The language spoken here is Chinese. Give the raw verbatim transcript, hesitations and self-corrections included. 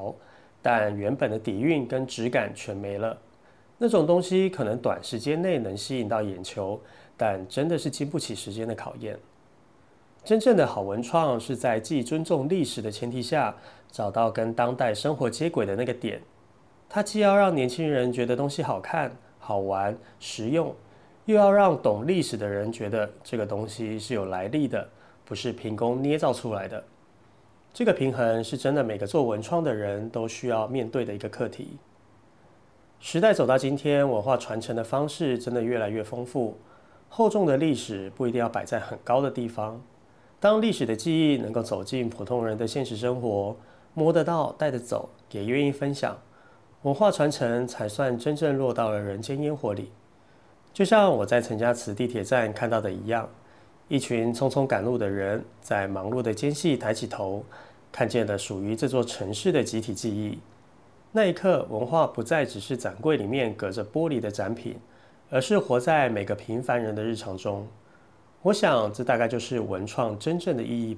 潮，但原本的底蕴跟质感全没了。那种东西可能短时间内能吸引到眼球，但真的是经不起时间的考验。真正的好文创是在既尊重历史的前提下，找到跟当代生活接轨的那个点。它既要让年轻人觉得东西好看、好玩、实用，又要让懂历史的人觉得这个东西是有来历的，不是凭空捏造出来的。这个平衡是真的每个做文创的人都需要面对的一个课题。时代走到今天，文化传承的方式真的越来越丰富，厚重的历史不一定要摆在很高的地方。当历史的记忆能够走进普通人的现实生活，摸得到、带得走，也愿意分享，文化传承才算真正落到了人间烟火里。就像我在陈家祠地铁站看到的一样，一群匆匆赶路的人在忙碌的间隙抬起头，看见了属于这座城市的集体记忆。那一刻，文化不再只是展柜里面隔着玻璃的展品，而是活在每个平凡人的日常中。我想，这大概就是文创真正的意义